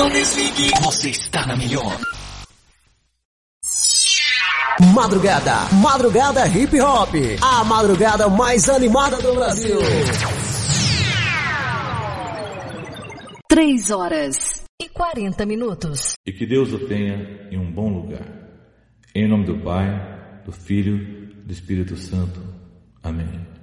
Não desligue. Você está na melhor. Madrugada Hip Hop. A madrugada mais animada do Brasil. 3h40. E que Deus o tenha em um bom lugar. Em nome do Pai, do Filho, do Espírito Santo. Amém.